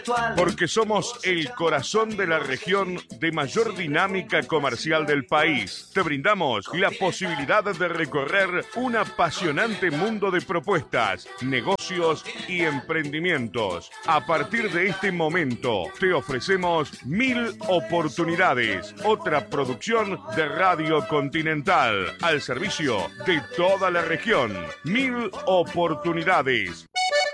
Porque somos el corazón de la región de mayor dinámica comercial del país. Te brindamos la posibilidad de recorrer un apasionante mundo de propuestas, negocios y emprendimientos. A partir de este momento, te ofrecemos 1000 oportunidades. Otra producción de Radio Continental al servicio de toda la región. 1000 oportunidades.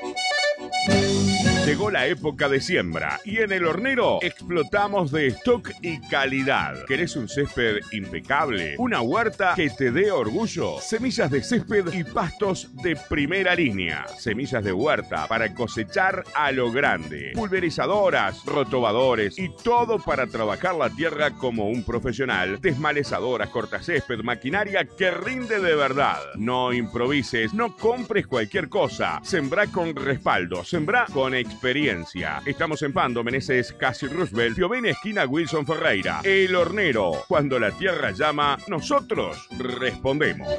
Llegó la época de siembra y en El Hornero explotamos de stock y calidad. ¿Querés un césped impecable? ¿Una huerta que te dé orgullo? Semillas de césped y pastos de primera línea. Semillas de huerta para cosechar a lo grande. Pulverizadoras, rotobadores y todo para trabajar la tierra como un profesional. Desmalezadoras, cortacésped, maquinaria que rinde de verdad. No improvises, no compres cualquier cosa. Sembrá con respaldo, sembrá con experiencia. Estamos en Pando, Meneses, Casi Roosevelt, Piovene, esquina Wilson Ferreira. El Hornero. Cuando la tierra llama, nosotros respondemos.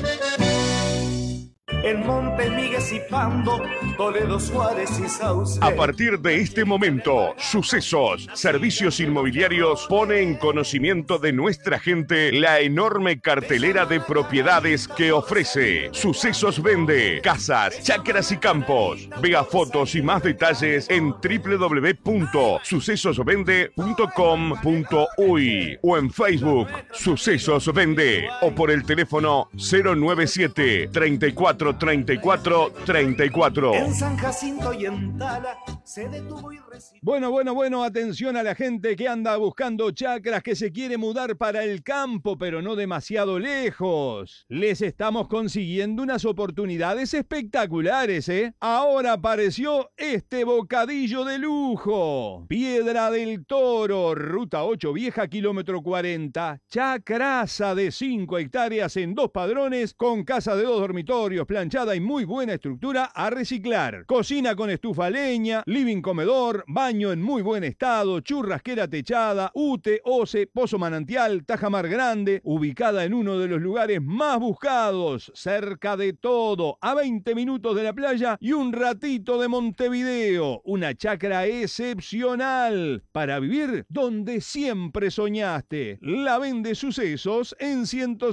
En Montemigues y Pando, Toledo, Suárez y Sauce. A partir de este momento, Sucesos Servicios Inmobiliarios pone en conocimiento de nuestra gente la enorme cartelera de propiedades que ofrece. Sucesos vende casas, chacras y campos. Vea fotos y más detalles en www.sucesosvende.com.uy o en Facebook Sucesos Vende o por el teléfono 097 34 34 34. En San Jacinto y en Tala se detuvo y recibió. Bueno, atención a la gente que anda buscando chacras, que se quiere mudar para el campo, pero no demasiado lejos. Les estamos consiguiendo unas oportunidades espectaculares, ¿eh? Ahora apareció este bocadillo de lujo. Piedra del Toro, Ruta 8 Vieja, kilómetro 40. Chacraza de 5 hectáreas en 2 padrones, con casa de 2 dormitorios, planchada y muy buena estructura a reciclar. Cocina con estufa a leña, living comedor, baño en muy buen estado, churrasquera techada, UTE, OCE, pozo manantial, tajamar grande, ubicada en uno de los lugares más buscados, cerca de todo, a 20 minutos de la playa y un ratito de Montevideo. Una chacra excepcional para vivir donde siempre soñaste. La vende Sucesos en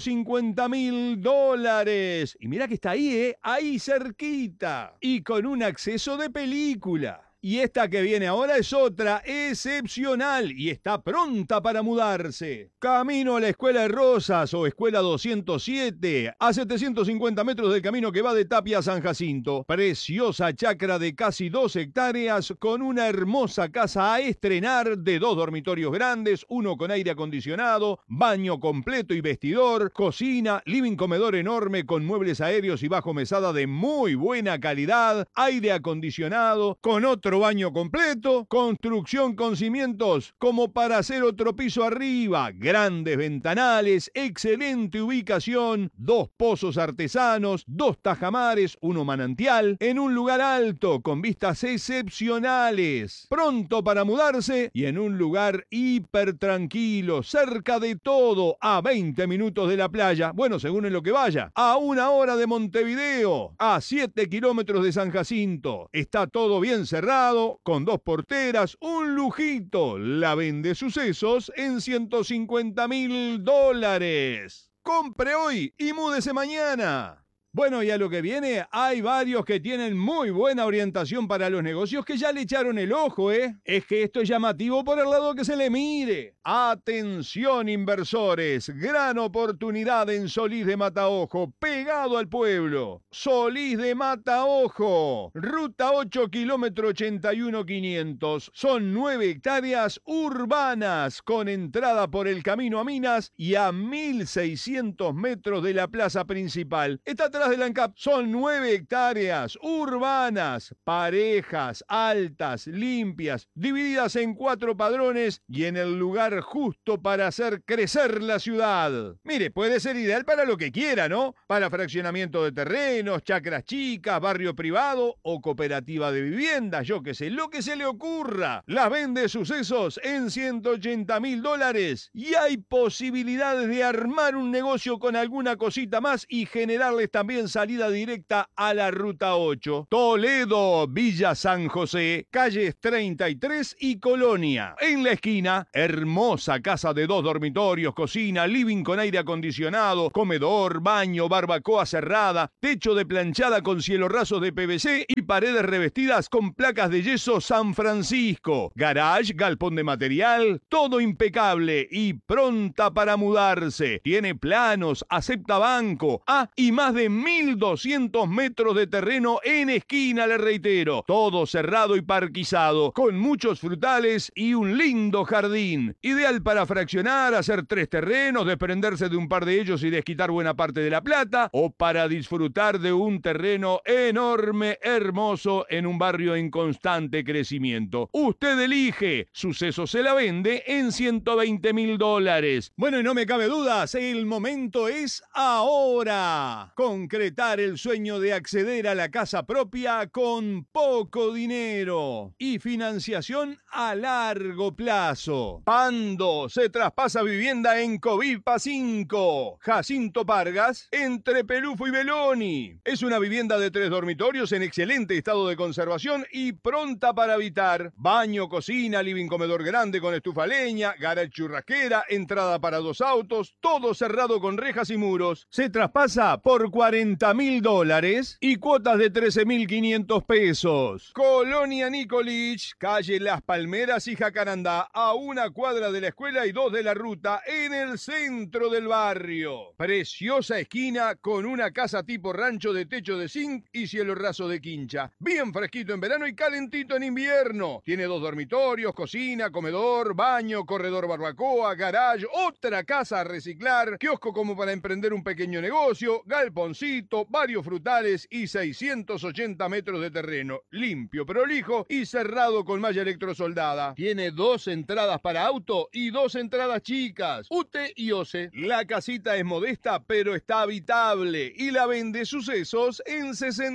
$150.000. Y mira que está ahí, ahí cerquita. Y con un acceso de película. Y esta que viene ahora es otra excepcional y está pronta para mudarse. Camino a la Escuela de Rosas o Escuela 207, a 750 metros del camino que va de Tapia a San Jacinto. Preciosa chacra de casi 2 hectáreas con una hermosa casa a estrenar de 2 dormitorios grandes, 1 con aire acondicionado, baño completo y vestidor, cocina, living comedor enorme con muebles aéreos y bajo mesada de muy buena calidad, aire acondicionado, con otro baño completo, construcción con cimientos como para hacer otro piso arriba, grandes ventanales, excelente ubicación, 2 pozos artesanos, 2 tajamares, 1 manantial, en un lugar alto con vistas excepcionales, pronto para mudarse y en un lugar hiper tranquilo, cerca de todo, a 20 minutos de la playa, bueno, según en lo que vaya, a 1 hora de Montevideo, a 7 kilómetros de San Jacinto, está todo bien cerrado, con 2 porteras, un lujito. La vende Sucesos en $150.000. Compre hoy y múdese mañana. Bueno, y a lo que viene, hay varios que tienen muy buena orientación para los negocios que ya le echaron el ojo, ¿eh? Es que esto es llamativo por el lado que se le mire. Atención, inversores, gran oportunidad en Solís de Mataojo, pegado al pueblo. Solís de Mataojo, ruta 8, kilómetro 81.500. Son 9 hectáreas urbanas, con entrada por el camino a Minas y a 1.600 metros de la plaza principal. Está atrás de la ANCAP. Son 9 hectáreas urbanas, parejas, altas, limpias, divididas en 4 padrones y en el lugar justo para hacer crecer la ciudad. Mire, puede ser ideal para lo que quiera, ¿no? Para fraccionamiento de terrenos, chacras chicas, barrio privado o cooperativa de viviendas, yo qué sé, lo que se le ocurra. Las vende Sucesos en $180.000 y hay posibilidades de armar un negocio con alguna cosita más y generarles también también salida directa a la Ruta 8. Toledo, Villa San José, calles 33 y Colonia. En la esquina, hermosa casa de 2 dormitorios, cocina, living con aire acondicionado, comedor, baño, barbacoa cerrada, techo de planchada con cielo raso de PVC y paredes revestidas con placas de yeso San Francisco. Garage, galpón de material, todo impecable y pronta para mudarse. Tiene planos, acepta banco. Y más de 1.200 metros de terreno en esquina, le reitero. Todo cerrado y parquizado, con muchos frutales y un lindo jardín. Ideal para fraccionar, hacer 3 terrenos, desprenderse de un par de ellos y desquitar buena parte de la plata, o para disfrutar de un terreno enorme, hermoso, en un barrio en constante crecimiento. Usted elige. Sucesos se la vende en $120.000. Bueno, y no me cabe dudas, el momento es ahora. Concretar el sueño de acceder a la casa propia con poco dinero y financiación a largo plazo. Pando se traspasa vivienda en Covipa 5. Jacinto Pargas, entre Pelufo y Beloni. Es una vivienda de 3 dormitorios en excelente estado de conservación y pronta para habitar. Baño, cocina, living, comedor grande con estufa a leña, garage churrasquera, entrada para 2 autos, todo cerrado con rejas y muros. Se traspasa por $40.000 y cuotas de $13.500. Colonia Nicolich, calle Las Palmeras y Jacarandá, a 1 cuadra de la escuela y 2 de la ruta, en el centro del barrio. Preciosa esquina con una casa tipo rancho de techo de zinc y cielo raso de quincha. Bien fresquito en verano y calentito en invierno. Tiene 2 dormitorios, cocina, comedor, baño, corredor barbacoa, garage, otra casa a reciclar, kiosco como para emprender un pequeño negocio, galponcito, varios frutales y 680 metros de terreno. Limpio, prolijo y cerrado con malla electrosoldada. Tiene 2 entradas para auto y 2 entradas chicas. UTE y OCE. La casita es modesta pero está habitable y la vende Sucesos en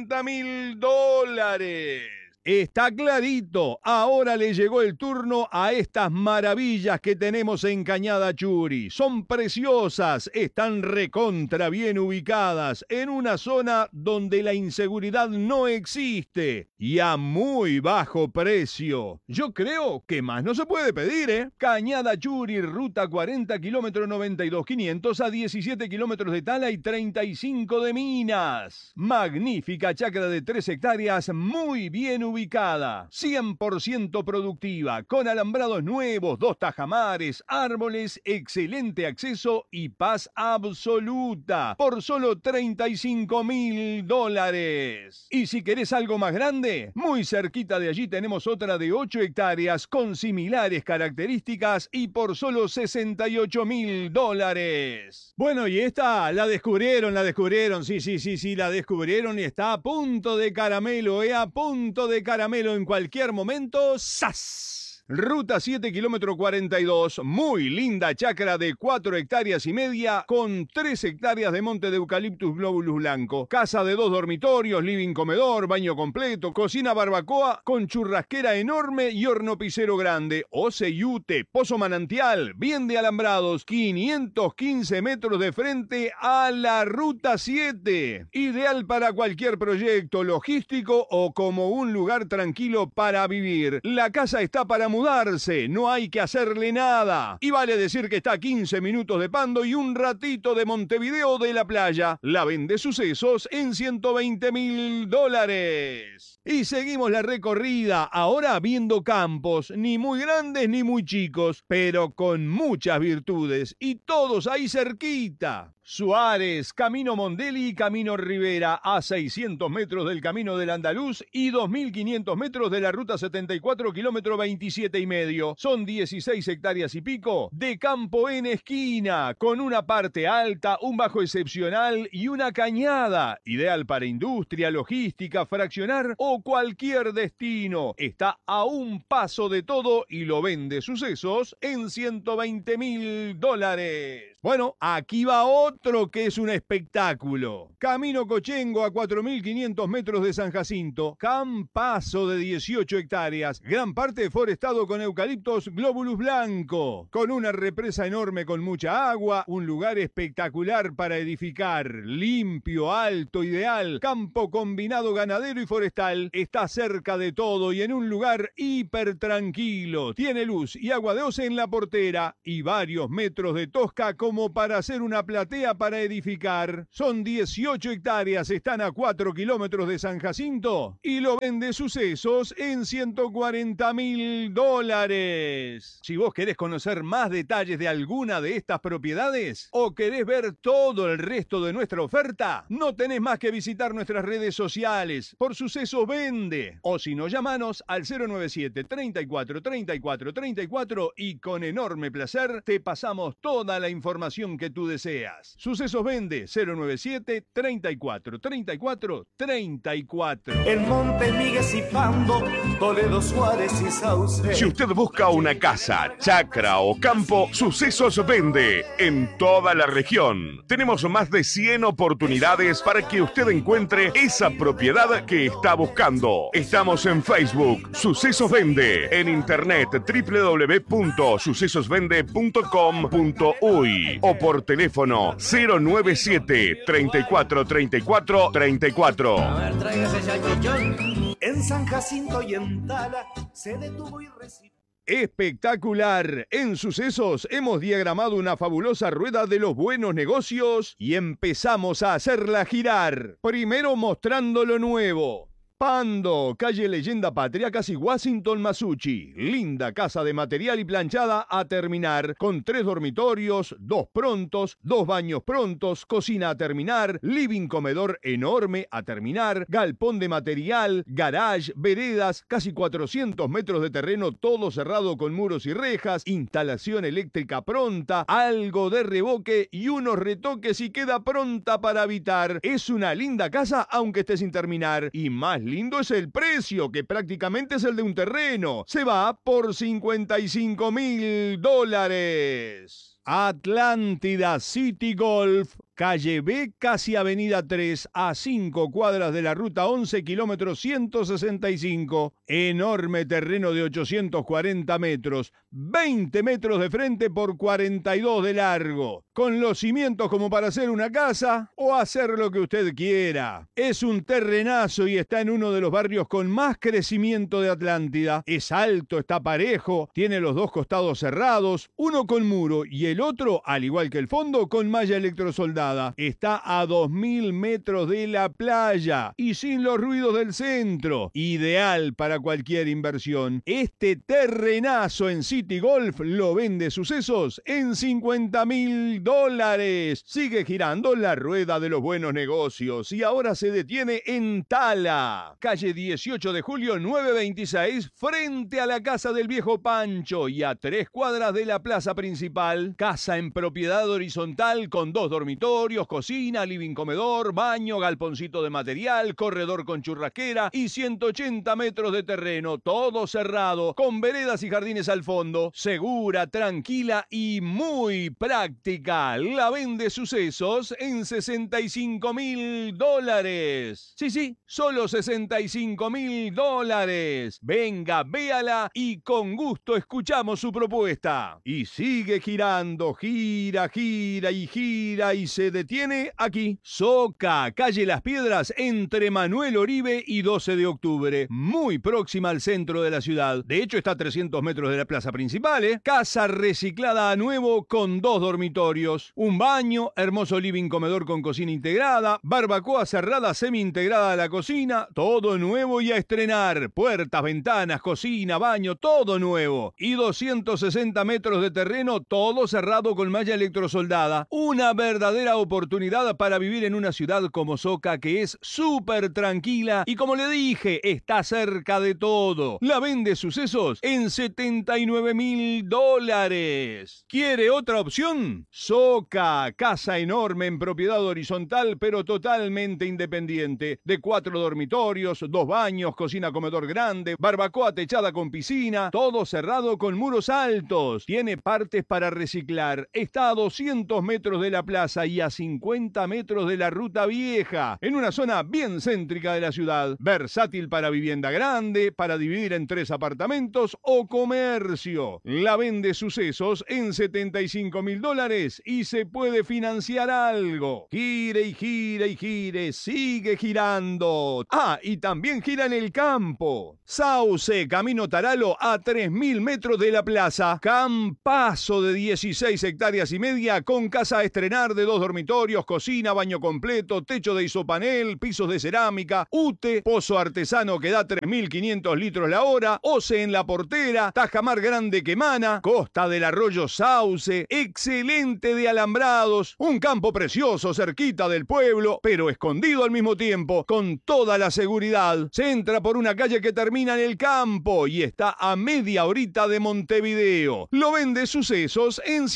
$60.000. Está clarito, ahora le llegó el turno a estas maravillas que tenemos en Cañada Churi. Son preciosas, están recontra bien ubicadas, en una zona donde la inseguridad no existe y a muy bajo precio. Yo creo que más no se puede pedir, ¿eh? Cañada Churi, ruta 40, kilómetro 92.500 a 17 kilómetros de Tala y 35 de Minas. Magnífica chacra de 3 hectáreas, muy bien ubicada. 100% productiva, con alambrados nuevos, 2 tajamares, árboles, excelente acceso y paz absoluta, por solo $35.000. Y si querés algo más grande, muy cerquita de allí tenemos otra de 8 hectáreas con similares características y por solo $68.000. Bueno, y esta la descubrieron, sí, la descubrieron y está a punto de caramelo, a punto de caramelo en cualquier momento. ¡Sas! Ruta 7, kilómetro 42, muy linda chacra de 4 hectáreas y media con 3 hectáreas de monte de eucaliptus globulus blanco. Casa de 2 dormitorios, living comedor, baño completo, cocina barbacoa con churrasquera enorme y horno pisero grande. OCE y UTE, pozo manantial, bien de alambrados, 515 metros de frente a la Ruta 7. Ideal para cualquier proyecto logístico o como un lugar tranquilo para vivir. La casa está para mudarse, no hay que hacerle nada. Y vale decir que está a 15 minutos de Pando y un ratito de Montevideo de la playa. La vende Sucesos en $120.000. Y seguimos la recorrida, ahora viendo campos, ni muy grandes ni muy chicos, pero con muchas virtudes, y todos ahí cerquita. Suárez, Camino Mondeli y Camino Rivera, a 600 metros del Camino del Andaluz y 2.500 metros de la Ruta 74, kilómetro 27 y medio. Son 16 hectáreas y pico de campo en esquina, con una parte alta, un bajo excepcional y una cañada. Ideal para industria, logística, fraccionar o cualquier destino. Está a un paso de todo y lo vende Sucesos en $120.000. Bueno, aquí va otro que es un espectáculo. Camino Cochengo a 4.500 metros de San Jacinto. Campazo de 18 hectáreas. Gran parte forestado con eucaliptos glóbulus blanco. Con una represa enorme con mucha agua. Un lugar espectacular para edificar. Limpio, alto, ideal. Campo combinado ganadero y forestal. Está cerca de todo y en un lugar hiper tranquilo. Tiene luz y agua de OCE en la portera. Y varios metros de tosca como para hacer una platea para edificar. Son 18 hectáreas, están a 4 kilómetros de San Jacinto y lo vende Sucesos en $140.000. Si vos querés conocer más detalles de alguna de estas propiedades o querés ver todo el resto de nuestra oferta, no tenés más que visitar nuestras redes sociales por Sucesos Vende o si no, llamanos al 097 34 34 34 y con enorme placer te pasamos toda la información que tú deseas. Sucesos Vende 097 34 34 34. En Monte Miguel y Pando, Toledo, Suárez y Sauce. Si usted busca una casa, chacra o campo, Sucesos Vende en toda la región. Tenemos más de 100 oportunidades para que usted encuentre esa propiedad que está buscando. Estamos en Facebook, Sucesos Vende, en internet www.sucesosvende.com.uy o por teléfono 097 34 34 34. A ver, tráigase salchichón. En San Jacinto y en Tala se detuvo y recibió. Espectacular. En Sucesos hemos diagramado una fabulosa rueda de los buenos negocios y empezamos a hacerla girar. Primero mostrando lo nuevo. Pando, calle Leyenda Patria, casi Washington, Masucci. Linda casa de material y planchada a terminar, con 3 dormitorios, 2 prontos, 2 baños prontos, cocina a terminar, living comedor enorme a terminar, galpón de material, garage, veredas, casi 400 metros de terreno, todo cerrado con muros y rejas, instalación eléctrica pronta, algo de revoque y unos retoques y queda pronta para habitar. Es una linda casa aunque esté sin terminar y más lindo es el precio, que prácticamente es el de un terreno. Se va por $55.000. Atlántida City Golf, calle B, casi avenida 3, a 5 cuadras de la ruta 11, kilómetro 165. Enorme terreno de 840 metros, 20 metros de frente por 42 de largo. Con los cimientos como para hacer una casa o hacer lo que usted quiera. Es un terrenazo y está en uno de los barrios con más crecimiento de Atlántida. Es alto, está parejo, tiene los 2 costados cerrados, uno con muro y el otro, al igual que el fondo, con malla electrosoldada. Está a 2.000 metros de la playa y sin los ruidos del centro. Ideal para cualquier inversión. Este terrenazo en City Golf lo vende Sucesos en $50.000. Sigue girando la rueda de los buenos negocios y ahora se detiene en Tala, calle 18 de julio 926, frente a la casa del viejo Pancho y a 3 cuadras de la plaza principal. Casa en propiedad horizontal con 2 dormitorios, cocina, living comedor, baño, galponcito de material, corredor con churrasquera y 180 metros de terreno, todo cerrado, con veredas y jardines al fondo. Segura, tranquila y muy práctica. La vende Sucesos en $65.000. Sí, solo $65.000. Venga, véala y con gusto escuchamos su propuesta. Y sigue girando, gira y se detiene aquí. Soca, calle Las Piedras, entre Manuel Oribe y 12 de octubre. Muy próxima al centro de la ciudad. De hecho, está a 300 metros de la plaza principal, Casa reciclada a nuevo con 2 dormitorios, un baño, hermoso living comedor con cocina integrada, barbacoa cerrada semi-integrada a la cocina, todo nuevo y a estrenar. Puertas, ventanas, cocina, baño, todo nuevo. Y 260 metros de terreno, todo cerrado con malla electrosoldada. Una verdadera linda oportunidad para vivir en una ciudad como Soca, que es súper tranquila y, como le dije, está cerca de todo. La vende Sucesos en $79.000. ¿Quiere otra opción? Soca, casa enorme en propiedad horizontal, pero totalmente independiente, de 4 dormitorios, 2 baños, cocina, comedor grande, barbacoa techada con piscina, todo cerrado con muros altos. Tiene partes para reciclar. Está a 200 metros de la plaza y a 50 metros de la ruta vieja, en una zona bien céntrica de la ciudad. Versátil para vivienda grande, para dividir en 3 apartamentos o comercio. La vende Sucesos en $75.000 y se puede financiar algo. Gire y gire y gire, sigue girando. Ah, y también gira en el campo. Sauce, Camino Taralo, a 3.000 metros de la plaza. Campazo de 16 hectáreas y media, con casa a estrenar de 2 dormitorios, cocina, baño completo, techo de isopanel, pisos de cerámica, UTE, pozo artesano que da 3.500 litros la hora, OCE en la portera, tajamar grande que mana, costa del arroyo Sauce, excelente de alambrados, un campo precioso cerquita del pueblo, pero escondido al mismo tiempo, con toda la seguridad. Se entra por una calle que termina en el campo y está a media horita de Montevideo. Lo vende Sucesos en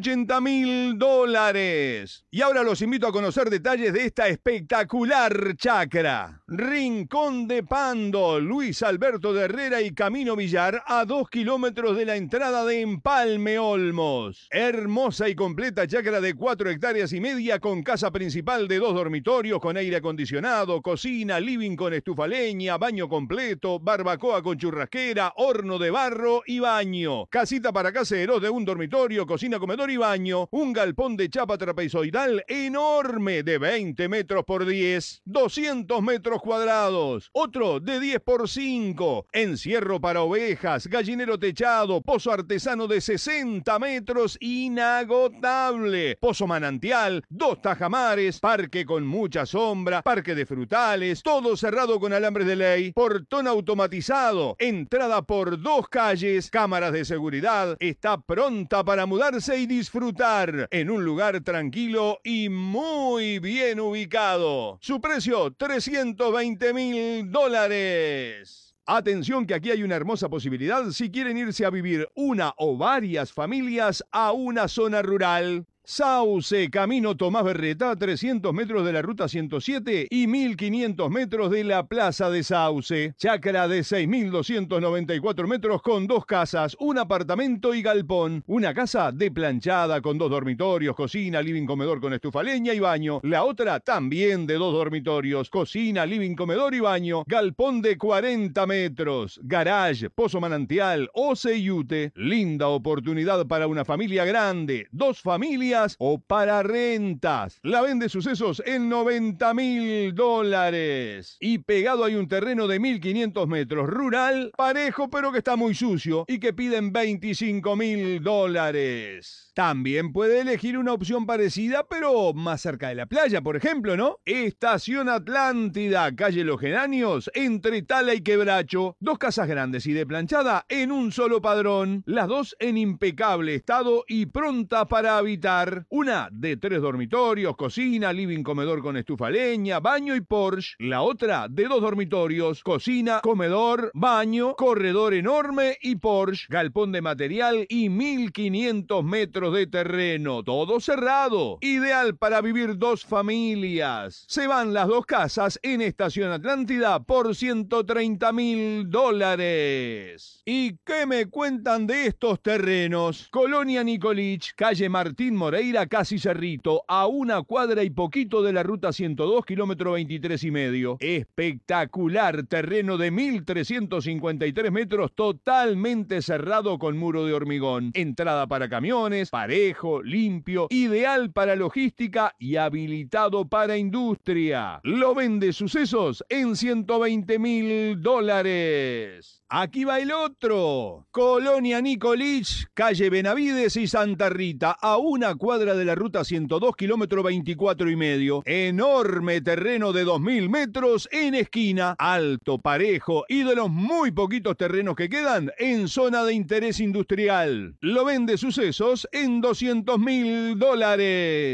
$180.000. Y ahora los invito a conocer detalles de esta espectacular chacra. Rincón de Pando, Luis Alberto de Herrera y Camino Villar, a 2 kilómetros de la entrada de Empalme Olmos. Hermosa y completa chacra de 4 hectáreas y media, con casa principal de 2 dormitorios con aire acondicionado, cocina, living con estufa leña, baño completo, barbacoa con churrasquera, horno de barro y baño. Casita para caseros de 1 dormitorio, cocina, comedor y baño. Un galpón de chapa trapezoidal enorme de 20 metros por 10, 200 metros cuadrados. Otro de 10 por 5. Encierro para ovejas, gallinero techado, pozo artesano de 60 metros inagotable. Pozo manantial, 2 tajamares, parque con mucha sombra, parque de frutales, todo cerrado con alambres de ley, portón automatizado, entrada por 2 calles, cámaras de seguridad. Está pronta para mudarse y disfrutar en un lugar tranquilo y muy bien ubicado. Su precio, $320.000. Atención, que aquí hay una hermosa posibilidad si quieren irse a vivir una o varias familias a una zona rural. Sauce, Camino Tomás Berreta, a 300 metros de la ruta 107 y 1.500 metros de la plaza de Sauce. Chacra de 6.294 metros con 2 casas, un apartamento y galpón. Una casa de planchada con 2 dormitorios, cocina, living, comedor con estufa leña y baño. La otra también de 2 dormitorios, cocina, living, comedor y baño. Galpón de 40 metros, garage, pozo manantial, OCE y UTE. Linda oportunidad para una familia grande, 2 familias o para rentas. La vende Sucesos en $90.000. Y pegado hay un terreno de 1.500 metros, rural, parejo pero que está muy sucio y que piden $25.000. También puede elegir una opción parecida, pero más cerca de la playa, por ejemplo, ¿no? Estación Atlántida, calle Los Geranios, entre Tala y Quebracho. 2 casas grandes y de planchada en un solo padrón. Las 2 en impecable estado y pronta para habitar. Una de 3 dormitorios, cocina, living, comedor con estufa leña, baño y Porsche. La otra de 2 dormitorios, cocina, comedor, baño, corredor enorme y Porsche. Galpón de material y 1.500 metros de terreno, todo cerrado, ideal para vivir 2 familias. Se van las 2 casas en Estación Atlántida por $130.000. ¿Y qué me cuentan de estos terrenos? Colonia Nicolich, calle Martín Moreira, casi Cerrito, a 1 cuadra y poquito de la ruta 102, kilómetro 23,5. Espectacular terreno de 1.353 metros, totalmente cerrado con muro de hormigón. Entrada para camiones, parejo, limpio, ideal para logística y habilitado para industria. Lo vende Sucesos en $120.000. Aquí va el otro. Colonia Nicolich, calle Benavides y Santa Rita, a 1 cuadra de la ruta 102, kilómetro 24,5. Enorme terreno de 2.000 metros en esquina, alto, parejo y de los muy poquitos terrenos que quedan en zona de interés industrial. Lo vende Sucesos en $200.000.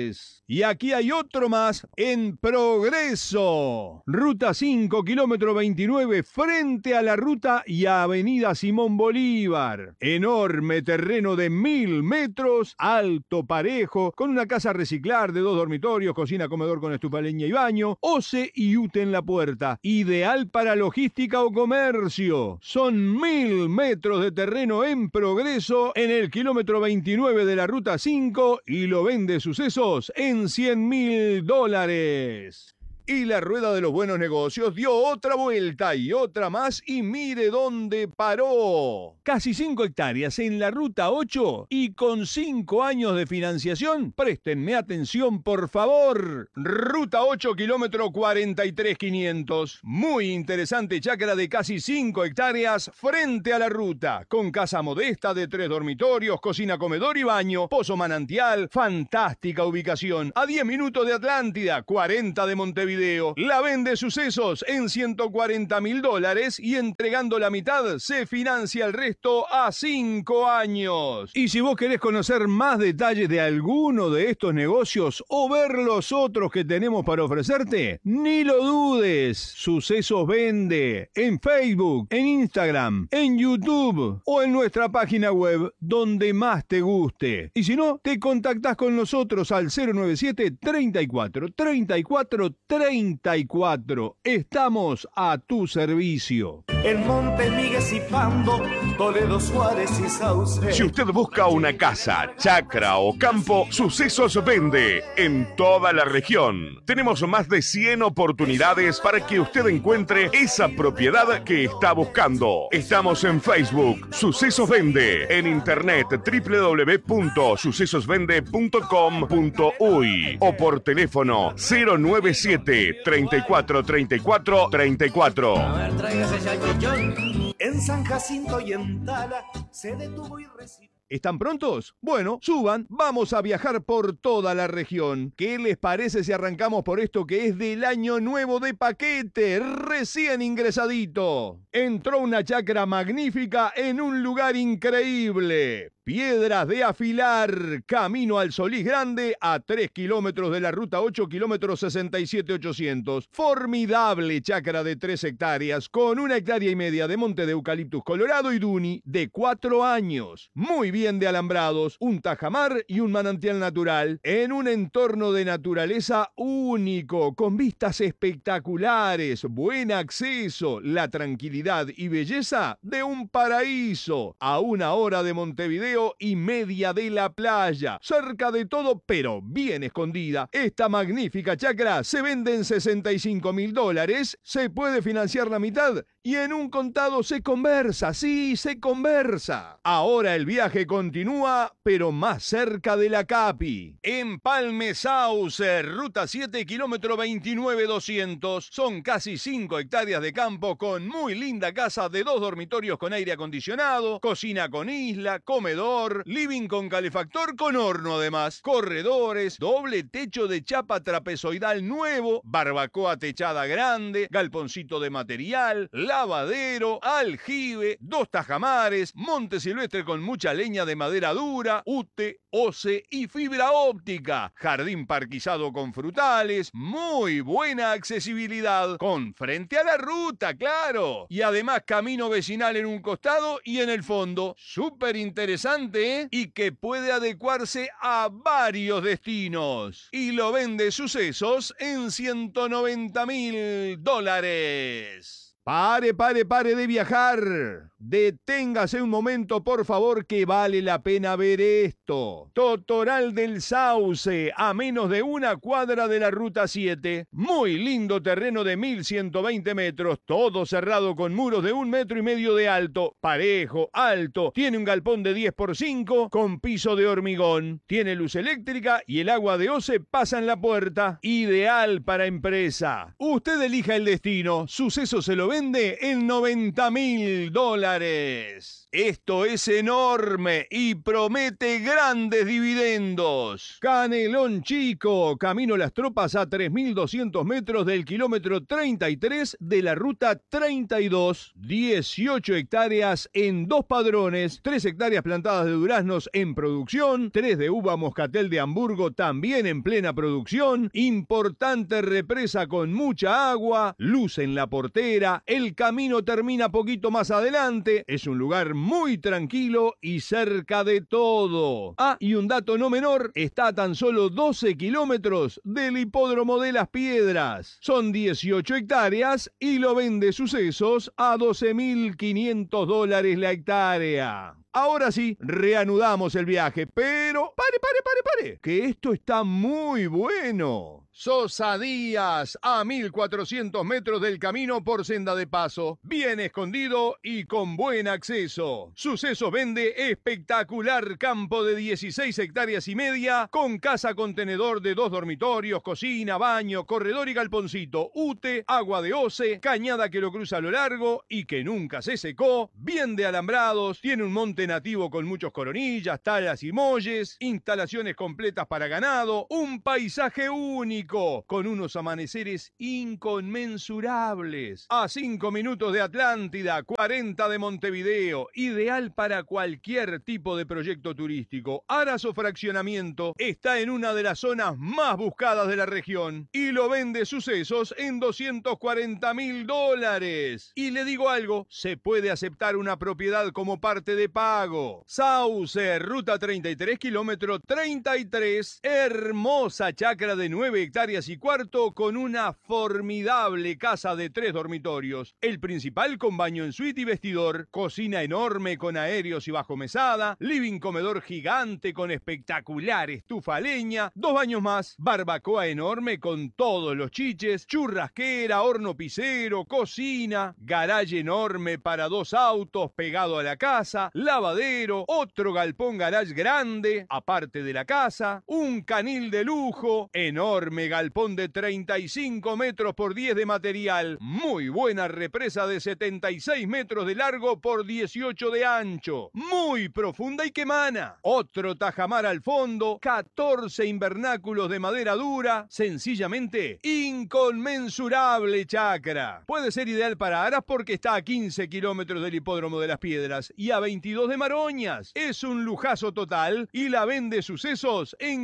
Y aquí hay otro más en progreso. Ruta 5, kilómetro 29, frente a la ruta y a Avenida Simón Bolívar. Enorme terreno de 1000 metros, alto, parejo, con una casa a reciclar de 2 dormitorios, cocina, comedor con estufa, leña y baño, OCE y UTE en la puerta. Ideal para logística o comercio. Son 1000 metros de terreno en progreso en el kilómetro 29 de la ruta 5 y lo vende Sucesos en $100.000. Y la rueda de los buenos negocios dio otra vuelta y otra más y mire dónde paró. Casi 5 hectáreas en la ruta 8 y con 5 años de financiación. Préstenme atención, por favor. Ruta 8, kilómetro 43.500. Muy interesante chacra de casi 5 hectáreas frente a la ruta. Con casa modesta de 3 dormitorios, cocina, comedor y baño, pozo manantial, fantástica ubicación. A 10 minutos de Atlántida, 40 de Montevideo. La vende Sucesos en $140.000 y entregando la mitad se financia el resto a 5 años. Y si vos querés conocer más detalles de alguno de estos negocios o ver los otros que tenemos para ofrecerte, ni lo dudes. Sucesos vende en Facebook, en Instagram, en YouTube o en nuestra página web donde más te guste. Y si no, te contactás con nosotros al 097 34 34 34. Estamos a tu servicio. En Monte Miguel y Pando, Toledo, Suárez y Sauce. Si usted busca una casa, chacra o campo, Sucesos vende en toda la región. Tenemos más de 100 oportunidades para que usted encuentre esa propiedad que está buscando. Estamos en Facebook, Sucesos Vende, en internet www.sucesosvende.com.uy o por teléfono 097 34 34 34. A ver, tráigase salchichón. En San Jacinto y en Tala se detuvo y recibió. ¿Están prontos? Bueno, suban, vamos a viajar por toda la región. ¿Qué les parece si arrancamos por esto que es del año nuevo de paquete, recién ingresadito? Entró una chacra magnífica en un lugar increíble. Piedras de Afilar, camino al Solís Grande, a 3 kilómetros de la ruta 8, kilómetros 67,800. Formidable chacra de 3 hectáreas, con 1,5 hectáreas de monte de eucaliptus colorado y duni de 4 años. Muy bien de alambrados, un tajamar y un manantial natural, en un entorno de naturaleza único, con vistas espectaculares, buen acceso, la tranquilidad y belleza de un paraíso, a 1 hora de Montevideo y media de la playa, cerca de todo pero bien escondida. Esta magnífica chacra se vende en $65.000, se puede financiar la mitad y en un contado se conversa, sí, se conversa. Ahora el viaje continúa, pero más cerca de la Capi. Empalme Sauce, ruta 7, kilómetro 29,200. Son casi 5 hectáreas de campo con muy linda casa de 2 dormitorios con aire acondicionado, cocina con isla, comedor, living con calefactor con horno además, corredores, doble techo de chapa trapezoidal nuevo, barbacoa techada grande, galponcito de material, lavadero, aljibe, 2 tajamares, monte silvestre con mucha leña de madera dura, UTE, OCE y fibra óptica, jardín parquizado con frutales, muy buena accesibilidad, con frente a la ruta, claro, y además camino vecinal en un costado y en el fondo. Súper interesante, ¿eh? Y que puede adecuarse a varios destinos. Y lo vende Sucesos en $190.000. Pare de viajar. Deténgase un momento, por favor, que vale la pena ver esto. Totoral del Sauce, a menos de 1 cuadra de la ruta 7. Muy lindo terreno de 1.120 metros, todo cerrado con muros de 1,5 metros de alto, parejo, alto. Tiene un galpón de 10x5 con piso de hormigón. Tiene luz eléctrica y el agua de OCE pasa en la puerta. Ideal para empresa. Usted elija el destino. Suceso se lo vende en $90.000. Esto es enorme y promete grandes dividendos. Canelón Chico, camino Las Tropas a 3.200 metros del kilómetro 33 de la ruta 32. 18 hectáreas en 2 padrones, 3 hectáreas plantadas de duraznos en producción, 3 de uva moscatel de Hamburgo también en plena producción, importante represa con mucha agua, luz en la portera, el camino termina poquito más adelante, es un lugar muy tranquilo y cerca de todo. Ah, y un dato no menor, está a tan solo 12 kilómetros del hipódromo de Las Piedras. Son 18 hectáreas y lo vende Sucesos a $12.500 la hectárea. Ahora sí, reanudamos el viaje, pero pare, que esto está muy bueno. Sosa Díaz, a 1.400 metros del camino por senda de paso, bien escondido y con buen acceso. Sucesos vende espectacular campo de 16 hectáreas y media, con casa contenedor de 2 dormitorios, cocina, baño, corredor y galponcito, UTE, agua de OCE, cañada que lo cruza a lo largo y que nunca se secó, bien de alambrados, tiene un monte nativo con muchos coronillas, talas y molles, instalaciones completas para ganado, un paisaje único, con unos amaneceres inconmensurables. A 5 minutos de Atlántida, 40 de Montevideo, ideal para cualquier tipo de proyecto turístico. Aras o fraccionamiento, está en una de las zonas más buscadas de la región y lo vende Sucesos en $240.000. Y le digo algo, se puede aceptar una propiedad como parte de pago. Sauce, ruta 33, kilómetro 33, hermosa chacra de 9 hectáreas y cuarto con una formidable casa de 3 dormitorios. El principal con baño en suite y vestidor, cocina enorme con aéreos y bajo mesada, living comedor gigante con espectacular estufa a leña, 2 baños más, barbacoa enorme con todos los chiches, churrasquera, horno pisero, cocina, garaje enorme para 2 autos pegado a la casa, lavadero, otro galpón garage grande, aparte de la casa, un canil de lujo, enorme galpón de 35 metros por 10 de material, muy buena represa de 76 metros de largo por 18 de ancho, muy profunda y que emana, otro tajamar al fondo, 14 invernáculos de madera dura, sencillamente inconmensurable chacra. Puede ser ideal para Aras porque está a 15 kilómetros del hipódromo de Las Piedras y a 22 de Maroñas. Es un lujazo total y la vende Sucesos en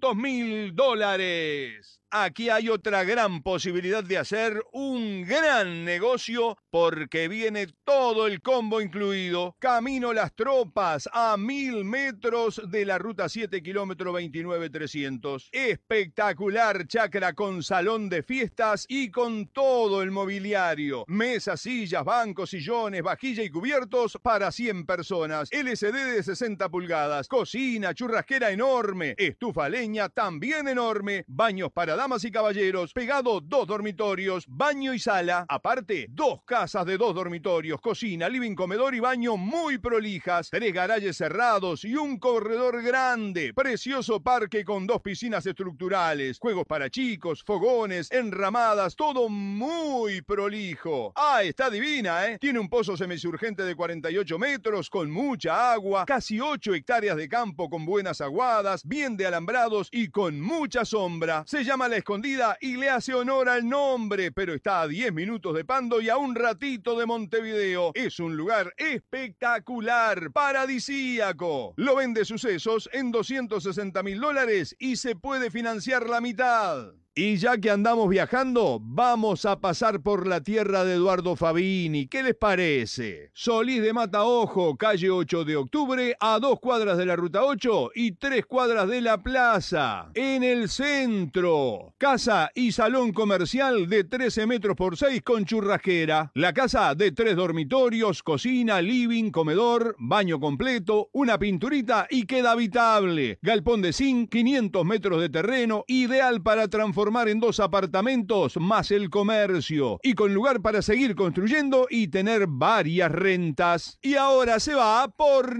$500.000. Aquí hay otra gran posibilidad de hacer un gran negocio porque viene todo el combo incluido. Camino Las Tropas a 1.000 metros de la ruta 7, kilómetro 29.300. Espectacular chacra con salón de fiestas y con todo el mobiliario. Mesas, sillas, bancos, sillones, vajilla y cubiertos para 100 personas. LCD de 60 pulgadas. Cocina, churrasquera enorme. Estufa a leña también enorme. Baños para damas y caballeros, pegado 2 dormitorios, baño y sala, aparte 2 casas de 2 dormitorios, cocina, living, comedor y baño muy prolijas, 3 garajes cerrados y un corredor grande, precioso parque con 2 piscinas estructurales, juegos para chicos, fogones, enramadas, todo muy prolijo. Ah, está divina, ¿eh? Tiene un pozo semisurgente de 48 metros con mucha agua, casi 8 hectáreas de campo con buenas aguadas, bien de alambrados y con mucha sombra. Se llama La Escondida y le hace honor al nombre, pero está a 10 minutos de Pando y a un ratito de Montevideo. Es un lugar espectacular, paradisíaco. Lo vende Sucesos en $260.000 y se puede financiar la mitad. Y ya que andamos viajando, vamos a pasar por la tierra de Eduardo Fabini. ¿Qué les parece? Solís de Mataojo, calle 8 de octubre, a 2 cuadras de la ruta 8 y 3 cuadras de la plaza. En el centro. Casa y salón comercial de 13 metros por 6 con churrasquera. La casa de 3 dormitorios, cocina, living, comedor, baño completo, una pinturita y queda habitable. Galpón de zinc, 500 metros de terreno, ideal para transformar transformar en 2 apartamentos más el comercio. Y con lugar para seguir construyendo y tener varias rentas. Y ahora se va por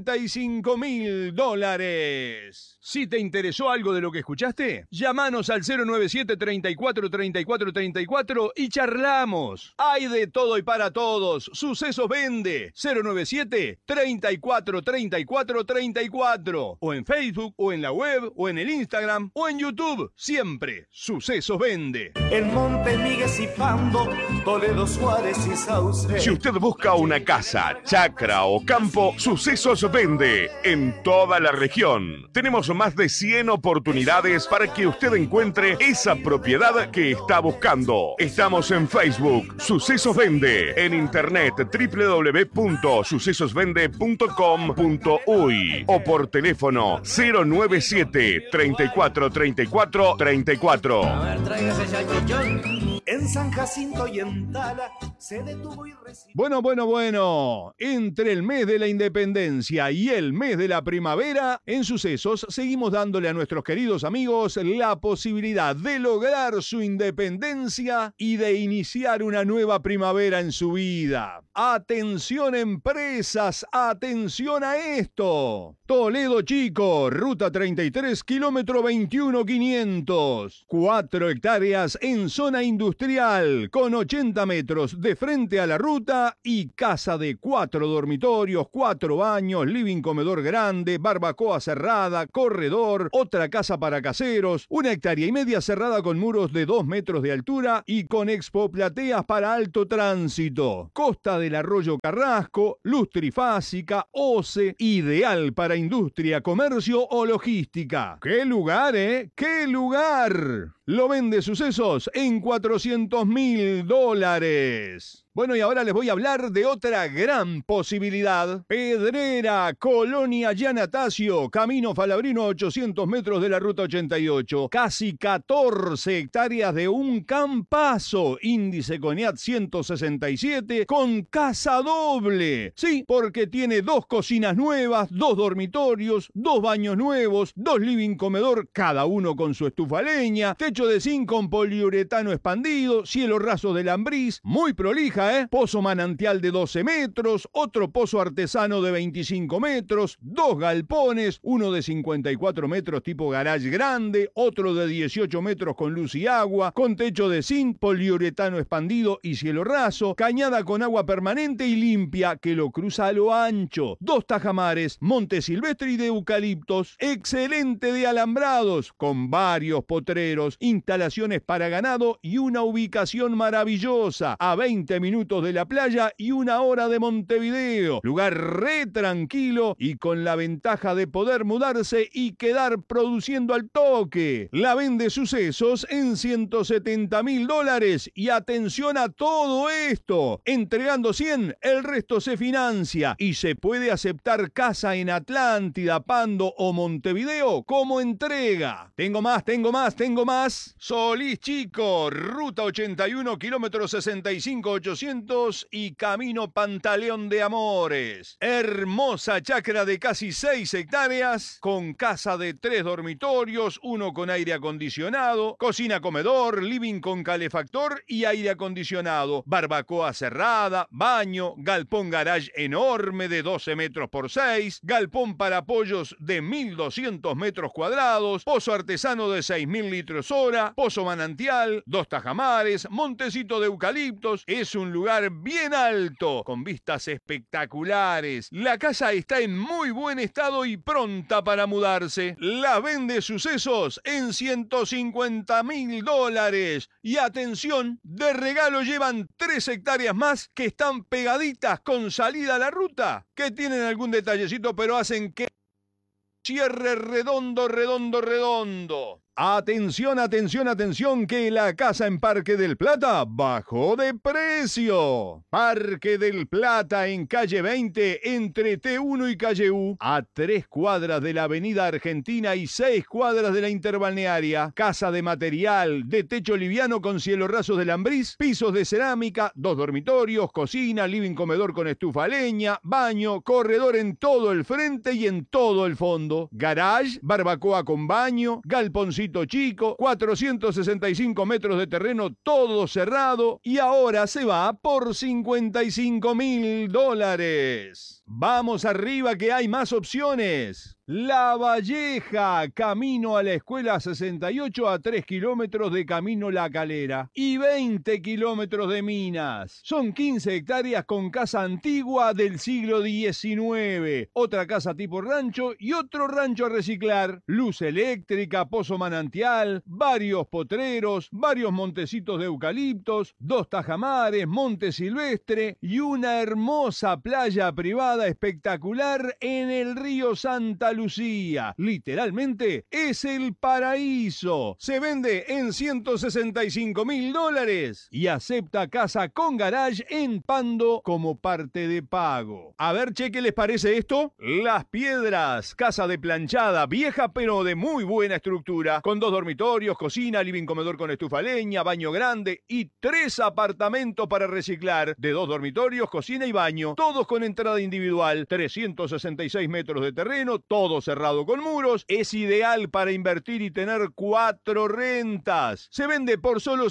$95.000. Si te interesó algo de lo que escuchaste, llámanos al 097 34 34 34 y charlamos. Hay de todo y para todos. Sucesos vende. 097 34 34 34. O en Facebook, o en la web, o en el Instagram, o en YouTube. Siempre Sucesos vende. En Monte Miguel y Pando, Toledo, Suárez y Sauce. Si usted busca una casa, chacra o campo, Sucesos vende en toda la región. Tenemos más de 100 oportunidades para que usted encuentre esa propiedad que está buscando. Estamos en Facebook, Sucesos Vende, en internet www.sucesosvende.com.uy o por teléfono 097 34 34 34. A ver, tráigase ya el colchón. En San Jacinto y en Tala se detuvo y recibió. Bueno. Entre el mes de la independencia y el mes de la primavera, en Sucesos seguimos dándole a nuestros queridos amigos la posibilidad de lograr su independencia y de iniciar una nueva primavera en su vida. Atención empresas, atención a esto. Toledo Chico, ruta 33, kilómetro 21.500. 4 hectáreas en zona industrial, con 80 metros de frente a la ruta y casa de 4 dormitorios, 4 baños, living comedor grande, barbacoa cerrada, corredor, otra casa para caseros, 1,5 hectáreas cerrada con muros de 2 metros de altura y con expo plateas para alto tránsito. Costa del Arroyo Carrasco, luz trifásica, OCE, ideal para industria, comercio o logística. ¡Qué lugar, ¡Qué lugar! Lo vende Sucesos en $400.000. Bueno, y ahora les voy a hablar de otra gran posibilidad. Pedrera, Colonia Yanatacio, Camino Falabrino a 800 metros de la Ruta 88. Casi 14 hectáreas de un campazo. Índice CONIAT 167 con casa doble. Sí, porque tiene 2 cocinas nuevas, 2 dormitorios, 2 baños nuevos, 2 living comedor, cada uno con su estufa a leña, techo de zinc con poliuretano expandido, cielo raso de lambriz, muy prolija, Pozo manantial de 12 metros, otro pozo artesano de 25 metros, 2 galpones, uno de 54 metros tipo garage grande, otro de 18 metros con luz y agua, con techo de zinc, poliuretano expandido y cielo raso, cañada con agua permanente y limpia que lo cruza a lo ancho, 2 tajamares, monte silvestre y de eucaliptos, excelente de alambrados, con varios potreros, instalaciones para ganado y una ubicación maravillosa, a 20 minutos de la playa y 1 hora de Montevideo. Lugar re tranquilo y con la ventaja de poder mudarse y quedar produciendo al toque. La vende Sucesos en $170.000 y atención a todo esto. Entregando 100, el resto se financia y se puede aceptar casa en Atlántida, Pando o Montevideo como entrega. Tengo más. Solís Chico, ruta 81, kilómetro 65,800 y Camino Pantaleón de Amores. Hermosa chacra de casi 6 hectáreas, con casa de 3 dormitorios, 1 con aire acondicionado, cocina comedor, living con calefactor y aire acondicionado, barbacoa cerrada, baño, galpón garage enorme de 12 metros por 6, galpón para pollos de 1.200 metros cuadrados, pozo artesano de 6.000 litros hora, pozo manantial, 2 tajamares, montecito de eucaliptos. Es un lugar bien alto, con vistas espectaculares. La casa está en muy buen estado y pronta para mudarse. La vende Sucesos en $150.000. Y atención, de regalo llevan 3 hectáreas más que están pegaditas con salida a la ruta, que tienen algún detallecito, pero hacen que cierre redondo. Atención, que la casa en Parque del Plata bajó de precio. Parque del Plata en calle 20, entre T1 y calle U, a 3 cuadras de la avenida Argentina y 6 cuadras de la interbalnearia. Casa de material, de techo liviano con cielo raso de lambriz, pisos de cerámica, 2 dormitorios, cocina, living comedor con estufa a leña, baño, corredor en todo el frente y en todo el fondo, garage, barbacoa con baño, galponcito Cañoncito Chico, 465 metros de terreno, todo cerrado, y ahora se va por $55.000. Vamos arriba que hay más opciones. La Valleja, camino a la Escuela 68 a 3 kilómetros de Camino La Calera y 20 kilómetros de Minas. Son 15 hectáreas con casa antigua del siglo XIX, otra casa tipo rancho y otro rancho a reciclar, luz eléctrica, pozo manantial, varios potreros, varios montecitos de eucaliptos, 2 tajamares, monte silvestre y una hermosa playa privada espectacular en el río Santa Lucía. Literalmente es el paraíso. Se vende en $165.000 y acepta casa con garage en Pando como parte de pago. A ver, che, ¿qué les parece esto? Las Piedras, casa de planchada, vieja pero de muy buena estructura, con 2 dormitorios, cocina, living comedor con estufa a leña, baño grande y 3 apartamentos para reciclar, de 2 dormitorios, cocina y baño, todos con entrada individual, 366 metros de terreno, todo cerrado con muros. Es ideal para invertir y tener 4 rentas. Se vende por solo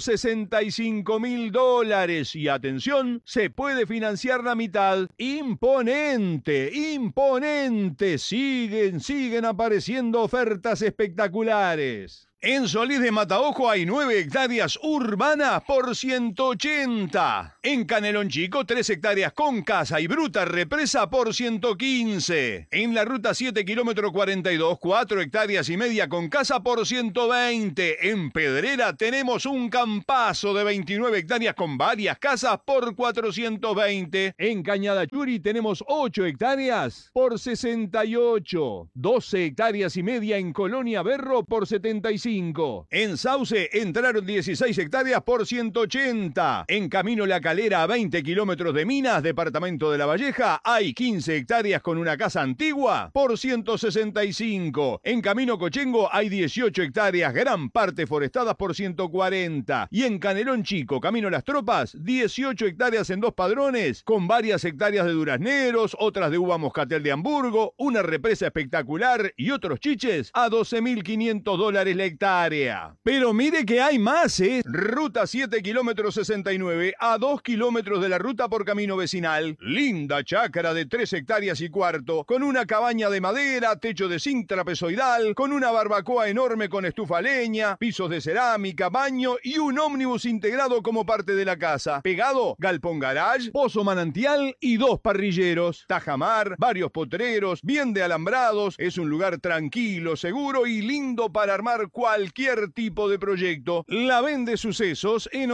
$65.000 y atención, se puede financiar la mitad. Imponente, imponente. Siguen apareciendo ofertas espectaculares. En Solís de Mataojo hay 9 hectáreas urbanas por 180. En Canelón Chico, 3 hectáreas con casa y bruta represa por 115. En la ruta 7, kilómetro 42, 4 hectáreas y media con casa por 120. En Pedrera tenemos un campazo de 29 hectáreas con varias casas por 420. En Cañada Churi tenemos 8 hectáreas por 68. 12 hectáreas y media en Colonia Berro por 75. En Sauce entraron 16 hectáreas por 180. En Camino La Calera, a 20 kilómetros de Minas, departamento de La Valleja, hay 15 hectáreas con una casa antigua por 165. En Camino Cochengo hay 18 hectáreas, gran parte forestadas por 140. Y en Canelón Chico, Camino Las Tropas, 18 hectáreas en 2 padrones, con varias hectáreas de durazneros, otras de uva moscatel de Hamburgo, una represa espectacular y otros chiches a $12.500 la hectárea. Pero mire que hay más, ¿eh? Ruta 7, kilómetro 69, a 2 kilómetros de la ruta por camino vecinal. Linda chácara de 3 hectáreas y cuarto, con una cabaña de madera, techo de zinc trapezoidal, con una barbacoa enorme con estufa a leña, pisos de cerámica, baño y un ómnibus integrado como parte de la casa. Pegado, galpón garage, pozo manantial y 2 parrilleros. Tajamar, varios potreros, bien de alambrados. Es un lugar tranquilo, seguro y lindo para armar cualquier tipo de proyecto. La vende Sucesos en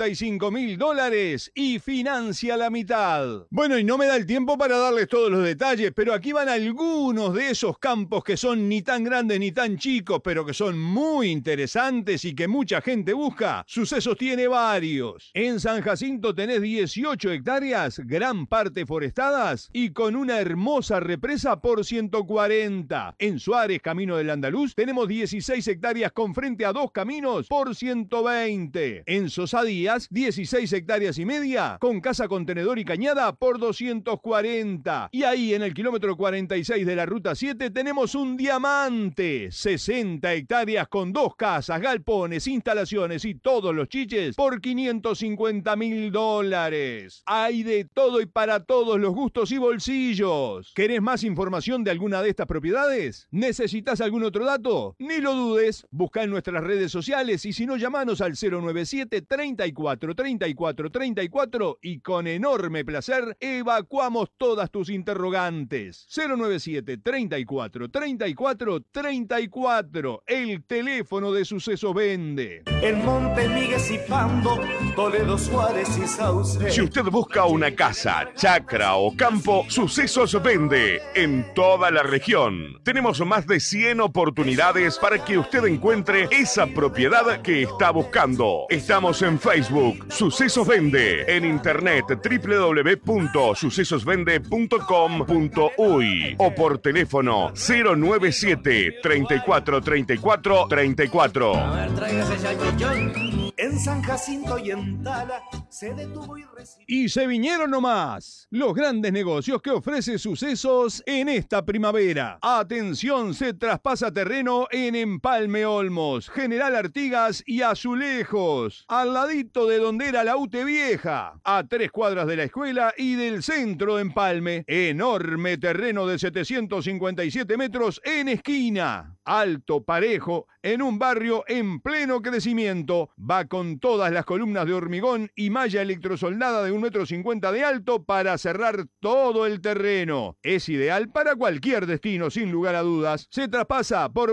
$85.000 y financia la mitad. Bueno, y no me da el tiempo para darles todos los detalles, pero aquí van algunos de esos campos que son ni tan grandes ni tan chicos, pero que son muy interesantes y que mucha gente busca. Sucesos tiene varios. En San Jacinto tenés 18 hectáreas, gran parte forestadas y con una hermosa represa por 140. En Suárez, camino del Andaluz, tenemos 16 hectáreas con frente a 2 caminos por 120. En Sosadías, 16 hectáreas y media, con casa contenedor y cañada por 240. Y ahí en el kilómetro 46 de la ruta 7 tenemos un diamante, 60 hectáreas con 2 casas, galpones, instalaciones y todos los chiches por $550.000. Hay de todo y para todos los gustos y bolsillos. ¿Querés más información de alguna de estas propiedades? ¿Necesitas algún otro dato? Ni lo dudes, busca en nuestras redes sociales y si no, llamanos al 097 34 34 34 y con enorme placer evacuamos todas tus interrogantes. 097 34 34 34, el teléfono de Sucesos Vende. En Monte Miguel y Pando, Toledo, Suárez y Sauce. Si usted busca una casa, chacra o campo, Sucesos Vende en toda la región. Tenemos más de 100 oportunidades para que usted encuentre esa propiedad que está buscando. Estamos en Facebook, Sucesos Vende, en internet www.sucesosvende.com.uy o por teléfono 097 34 34 34. A ver, tráigase ya el colchón. En San Jacinto y en Tala se detuvo y recibió. Y se vinieron nomás los grandes negocios que ofrece Sucesos en esta primavera. Atención, se traspasa terreno en Empalme Olmos, General Artigas y Azulejos, al ladito de donde era la UTE Vieja, a 3 cuadras de la escuela y del centro de Empalme. Enorme terreno de 757 metros en esquina, alto, parejo, en un barrio en pleno crecimiento. Va con todas las columnas de hormigón y malla electrosoldada de 1,50 m de alto para cerrar todo el terreno. Es ideal para cualquier destino, sin lugar a dudas. Se traspasa por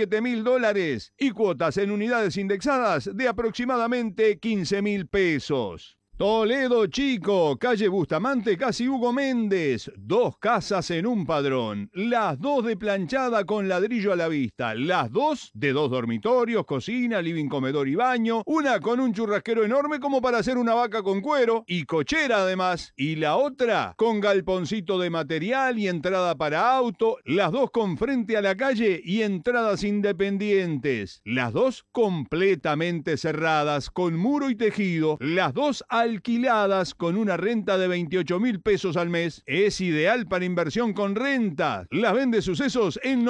$27.000 y cuotas en unidades indexadas de aproximadamente $15.000. Toledo Chico, calle Bustamante, casi Hugo Méndez. 2 casas en un padrón. Las 2 de planchada con ladrillo a la vista. Las 2 de 2 dormitorios, cocina, living, comedor y baño. Una con un churrasquero enorme como para hacer una vaca con cuero y cochera además. Y la otra con galponcito de material y entrada para auto. Las 2 con frente a la calle y entradas independientes. Las 2 completamente cerradas con muro y tejido. Las 2 alquiladas con una renta de $28.000 al mes. Es ideal para inversión con renta. Las vende Sucesos en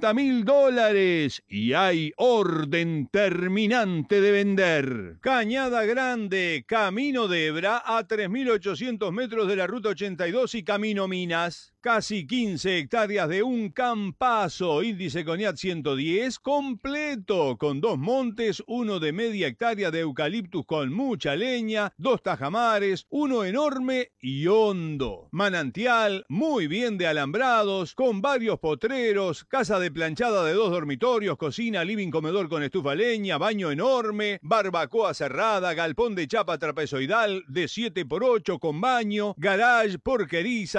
$90.000 y hay orden terminante de vender. Cañada Grande, Camino de Hebra, a 3.800 metros de la Ruta 82 y Camino Minas. Casi 15 hectáreas de un campazo, índice CONIAT 110, completo, con 2 montes, 1 de media hectárea de eucaliptus con mucha leña, 2 tajamares, 1 enorme y hondo. Manantial, muy bien de alambrados, con varios potreros, casa de planchada de 2 dormitorios, cocina, living, comedor con estufa leña, baño enorme, barbacoa cerrada, galpón de chapa trapezoidal de 7x8 con baño, garage, porqueriza,